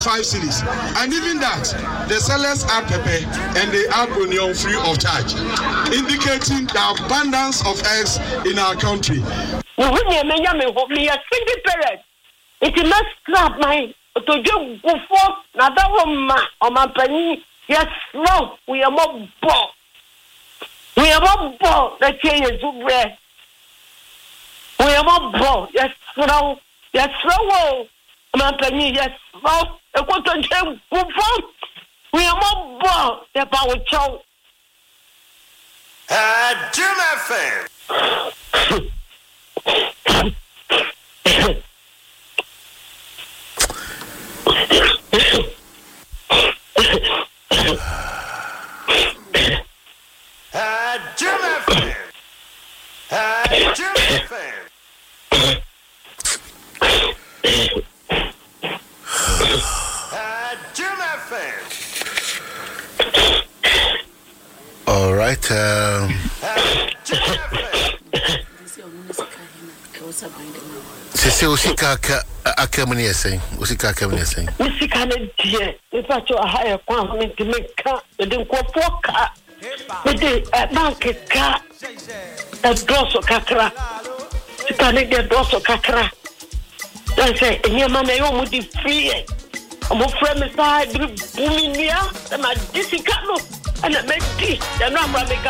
5 cedis. And even that, the sellers add pepper and they add onion free of charge, indicating the abundance of eggs in our country. It must slap my to do before another woman on my penny. Yes, no, we are more bought. We are more bought. The chain is too rare. We are more bought. Yes, no, yes, no, my penny. Yes, no, a quarter gem. We are more bought. The power chow. Jim FM. All right. Sisi usika akamani yaseng. Usika akamani yaseng. Usika ne die. Ifa cho ahaya kwa mti meka. Ede nkwofoka. Ede bank ka. Doso kakra. Sika ne de doso kakra. Dan say enyama na yo mu di free. Omo frame side bumi nia. Na disika no. Ana meti. Ya no amra meka.